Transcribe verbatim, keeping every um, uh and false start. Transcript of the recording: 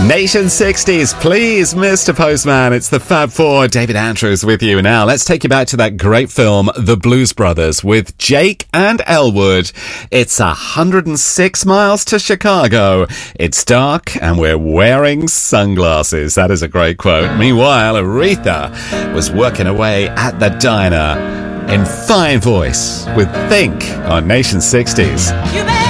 Nation sixties, please, Mister Postman. It's the Fab Four. David Andrews with you now. Let's take you back to that great film, The Blues Brothers, with Jake and Elwood. It's one hundred six miles to Chicago. It's dark and we're wearing sunglasses. That is a great quote. Meanwhile, Aretha was working away at the diner in fine voice with Think on Nation sixties. You